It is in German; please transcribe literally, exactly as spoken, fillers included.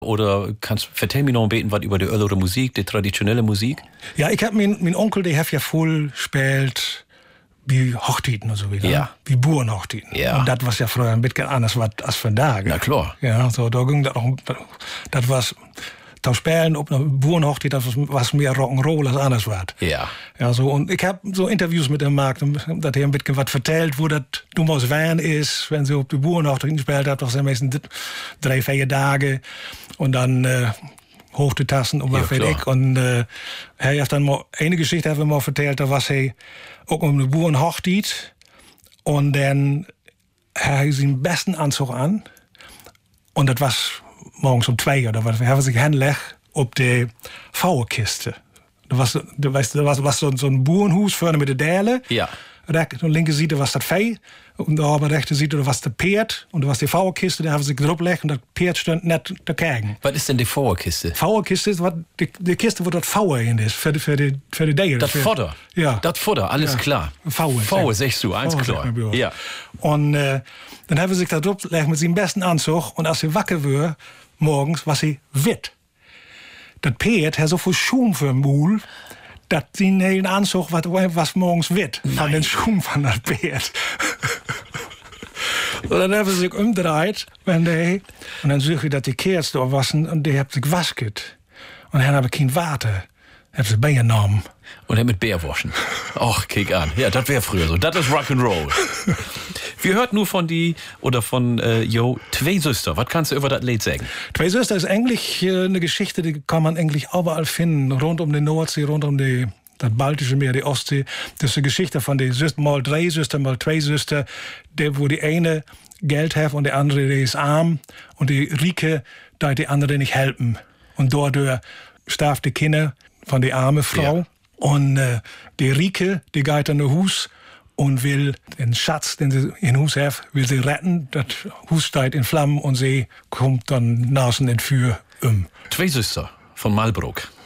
Oder kannst vertell mir noch ein bisschen was über die ältere Musik, die traditionelle Musik? Ja, ich hab mein, mein Onkel, der hat ja voll gespielt wie Hochzeiten und so wieder. Ja. Wie Burenhochzeiten. Ja. Und das war ja früher ein bisschen anders als von da. Na klar. Ja, so, da ging das auch, das war, da spielen auf einer Burenhochzeit, das was mehr Rock'n'Roll als anders war. Ja. Ja, so, und ich habe so Interviews mit dem Markt, dass er ein bisschen was vertellt, wo das dummerweise Wein ist, wenn sie auf die Burenhochzeit gespielt hat, das sind meistens drei, vier Tage und dann äh, hoch die Tassen und was Ja, weiß ich. Und äh, er hat dann mal eine Geschichte hat er mal vertellt, da was er auch um eine Burenhochzeit und dann hat er seinen besten Anzug an und das war morgens um zwei oder was, haben sich hingelegt auf die Vouwenkiste. Da was, da weißt, da was, was so, so ein Boerenhuis vorne mit de Däle. Ja. Recht, und linke Seite was das Vee. Und da aber rechte Seite was der Pferd. Und da was die Vouwenkiste, da haben sie drauf gelegt und das Pferd stand net dagegen. Was ist denn die Vouwenkiste? Vouwenkiste ist wat, die, die Kiste, wo das Vouwe in ist, für die, für die, für die Däle. Das Futter? Ja. Das Futter, alles Ja. klar. Vouwe. Vouwe, sagst du, eins Vouwe, klar. sagt man bei Ja. Und äh, dann haben sie sich da drauf gelegt mit seinem besten Anzug. Und als sie wacker war, morgens, war sie wit. Das Pferd hat so viel Schum für den Mul, dass sie einen Anzug was, was morgens wird von den Schum von das Pferd. Und dann haben sie sich umgedreht, wenn die, und dann suche ich, dass die Kerz da wassen und die hat sich gewasket. Und dann habe ich kein Water. Haben sie beigenommen. Und er mit Bär waschen. Och, kick an. Ja, das wäre früher so. Das ist Rock'n'Roll. Wir hört nur von die, oder von, äh, jo, zwei Süster. Was kannst du über das Lied sagen? Zwei Süster ist eigentlich äh, eine Geschichte, die kann man eigentlich überall finden. Rund um die Nordsee, rund um die, das Baltische Meer, die Ostsee. Das ist eine Geschichte von den Süster, mal drei Süster, mal zwei Süster, die, wo die eine Geld hat und die andere, die ist arm. Und die Rieke, da die andere nicht helfen. Und dadurch starb die Kinder von der armen Frau. Ja. Und äh, die Rieke, die geht an das Haus und will den Schatz, den sie in Haus hat, will sie retten. Das Haus steht in Flammen und sie kommt dann nasen in Feuer um. Zwei Süster von Malbrook.